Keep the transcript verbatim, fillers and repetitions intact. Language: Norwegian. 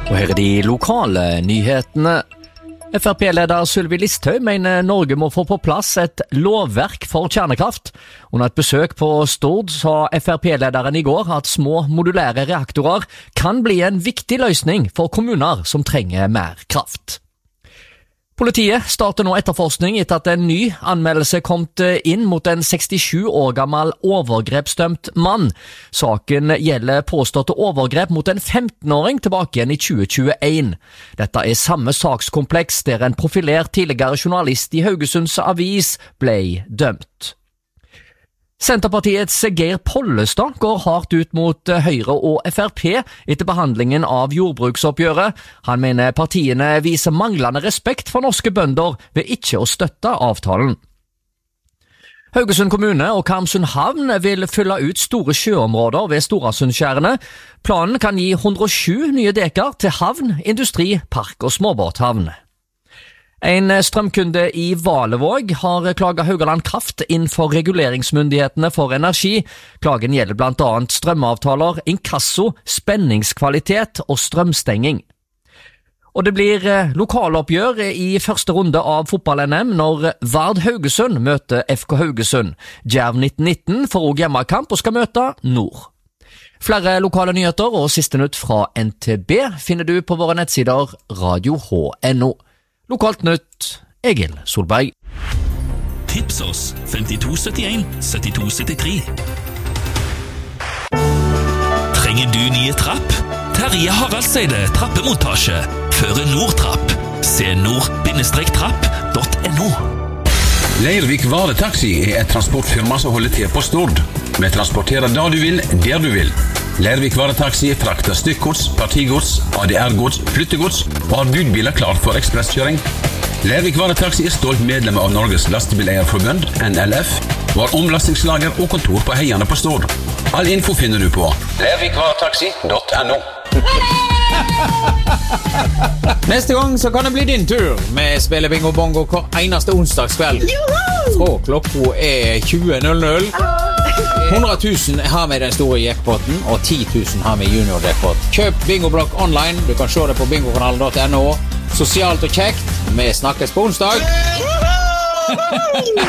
Og her er de lokale nyhetene. F R P-leder Sylvi Listhaug mener Norge må få på plass et lovverk for kjernekraft. Under et besøk på Stord sa F R P-lederen i går at små modulære reaktorer kan bli en viktig løsning for kommuner som trenger mer kraft. Politiet starter nå etterforskning etter at en ny anmeldelse kom inn mot en sekstisju år gammel overgrepsdømt mann. Saken gjelder påståtte overgrep mot en femten-åring tilbake igjen i tjue tjueen. Dette er samme sakskompleks der en profilert tidligere journalist i Haugesunds Avis ble dømt. Senterpartiets Geir Pollestad går hardt ut mot Høyre og F R P etter behandlingen av jordbruksoppgjøret. Han mener partiene viser manglende respekt for norske bønder ved ikke å støtte avtalen. Haugesund kommune og Karmsund havn vil fylle ut store sjøområder ved Storasundskjærene. Planen kan gi hundre og sju nye dekar til havn, industri, park og småbåthavn. En strømkunde i Valevåg har klaget Haugaland Kraft inn for reguleringsmyndighetene for energi. Klagen gjelder blant annet strømavtaler, inkasso, spenningskvalitet og strømstenging. Og det blir lokaloppgjør i første runde av fotball-N M når Vard Haugesund møter F K Haugesund. Djerv nitten nitten får også hjemmekamp og skal møte Nord. Flere lokale nyheter og siste nytt fra N T B finner du på våre nettsider radio h punktum n o. Lokalt nytt, Egil Solberg. Tips oss femtito syttien syttito syttitre. Trenger du nye trapp? Terje Haraldseide trappemontasje. Føre Nordtrapp. Se nord trapp punktum no. Leirvik Varetaxi er et transportfirma som holder til på Stord. Vi transporterer da du vil, der du vil. Leirvik Varetaxi frakter stykkgods, partigods, A D R-gods, flyttegods og har budbiler klar for ekspresskjøring. Leirvik Varetaxi er stolt medlem av Norges Lastebileierforbund, N L F, og har omlastingslager og kontor på Heiane på Stord. All info finner du på leirvik varetaxi punktum no. Neste gang så kan det bli din tur. Vi spiller bingo bongo hver eneste onsdagskveld. Fra klokka er tjue null null. hundre tusen har vi den store jackpotten, og ti tusen har vi junior jackpot. Kjøp bingoblokk online. Du kan se det på bingokanalen punktum no. Sosialt og kjekt. Vi snakkes på onsdag.